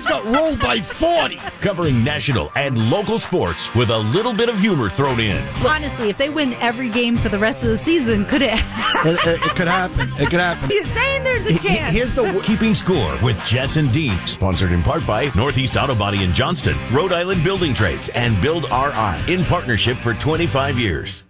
Jets got rolled by 40. Covering national and local sports with a little bit of humor thrown in. Honestly, if they win every game for the rest of the season, could it happen? It could happen. It could happen. He's saying there's a chance. Here's the Keeping Score with Jess and Dean. Sponsored in part by Northeast Auto Body in Johnston, Rhode Island Building Trades, and Build RI in partnership for 25 years.